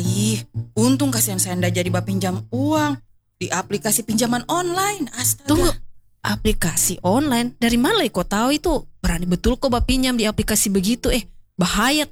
Ih, untung kasihan saya ndak jadi pinjam uang di aplikasi pinjaman online. Astaga. Tunggu, aplikasi online? Dari mana kau tahu itu? Berani betul kau pinjam di aplikasi begitu? Bahaya